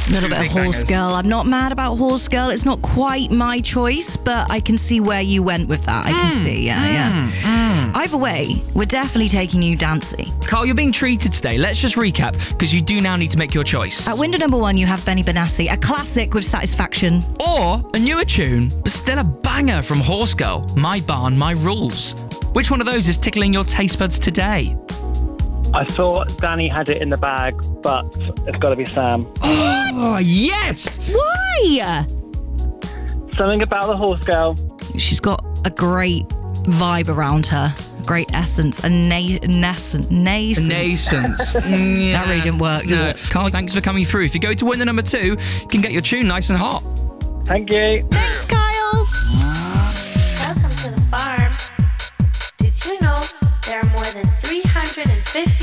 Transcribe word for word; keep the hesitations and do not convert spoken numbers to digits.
A little bit of Horse Girl. I'm not mad about Horse Girl. It's not quite my choice, but I can see where you went with that. I can mm, see, yeah, mm, yeah. Mm. Either way, we're definitely taking you Dancy. Carl, you're being treated today. Let's just recap, because you do now need to make your choice. At window number one, you have Benny Benassi, a classic with Satisfaction. Or a newer tune, but still a banger from Horse Girl, My Barn, My Rules. Which one of those is tickling your taste buds today? I thought Danny had it in the bag, but it's got to be Sam. Oh, yes! Why? Something about the Horse Girl. She's got a great vibe around her. A great essence. A na- nascent. Nascent. Nascent. Yeah. That really didn't work, did no. it? Carl, thanks for coming through. If you go to winner number two, you can get your tune nice and hot. Thank you. Thanks, Kyle. Welcome to the farm. Did you know there are more than three hundred fifty